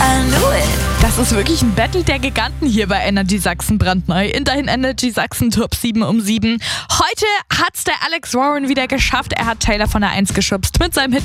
I knew it. Das ist wirklich ein Battle der Giganten hier bei Energy Sachsen brandneu in dein Energy Sachsen Top 7 um 7. Heute hat's der Alex Warren wieder geschafft. Er hat Taylor von der 1 geschubst mit seinem Hit